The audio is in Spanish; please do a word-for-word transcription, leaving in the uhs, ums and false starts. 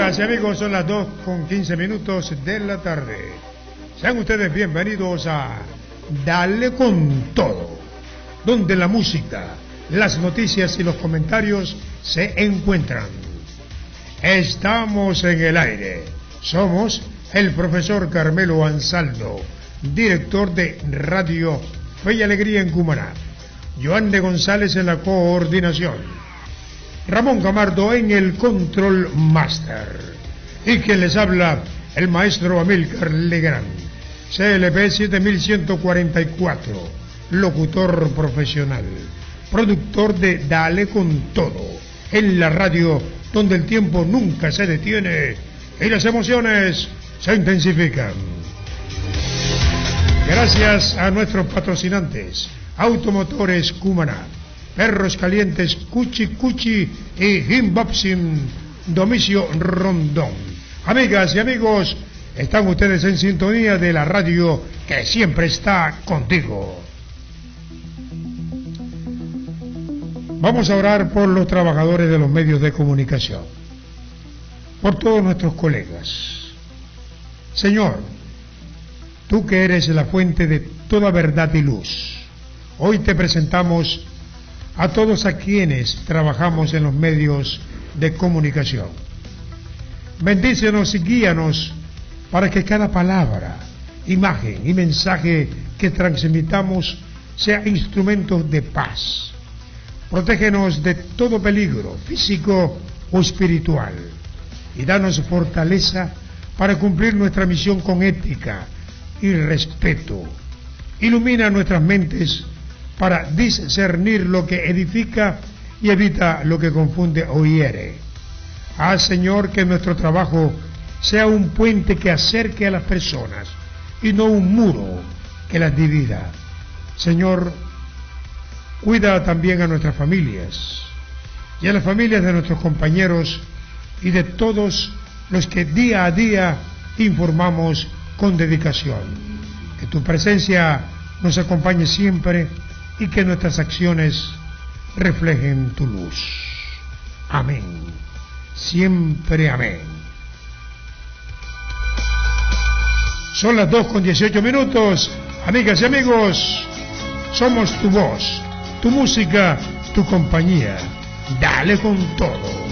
Amigas y amigos, son las dos con quince minutos de la tarde. Sean ustedes bienvenidos a Dale con Todo, donde la música, las noticias y los comentarios se encuentran. Estamos en el aire. Somos el profesor Carmelo Ansaldo, director de Radio Fe y Alegría en Cumaná, Joan de González en la coordinación, Ramón Camardo en el Control Master, y quien les habla, el maestro Amílcar Legrand, C L P siete mil ciento cuarenta y cuatro, locutor profesional, productor de Dale con Todo, en la radio donde el tiempo nunca se detiene y las emociones se intensifican. Gracias a nuestros patrocinantes, Automotores Cumaná, Perros Calientes Cuchi Cuchi y Himbopsin Domicio Rondón. Amigas y amigos, están ustedes en sintonía de la radio que siempre está contigo. Vamos a orar por los trabajadores de los medios de comunicación, por todos nuestros colegas. Señor, tú que eres la fuente de toda verdad y luz, hoy te presentamos a todos a quienes trabajamos en los medios de comunicación. Bendícenos y guíanos para que cada palabra, imagen y mensaje que transmitamos sea instrumento de paz. Protégenos de todo peligro físico o espiritual y danos fortaleza para cumplir nuestra misión con ética y respeto. Ilumina nuestras mentes para discernir lo que edifica y evita lo que confunde o hiere. Haz, Señor, que nuestro trabajo sea un puente que acerque a las personas y no un muro que las divida. Señor, cuida también a nuestras familias y a las familias de nuestros compañeros y de todos los que día a día informamos con dedicación. Que tu presencia nos acompañe siempre y que nuestras acciones reflejen tu luz. Amén. Siempre amén. Son las dos con dieciocho minutos. Amigas y amigos, somos tu voz, tu música, tu compañía. Dale con todo.